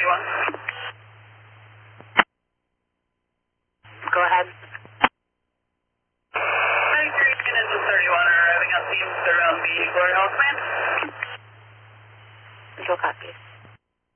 31. Go ahead. 93 units of 31 are arriving on scene around the Glory Hall command. Control copies.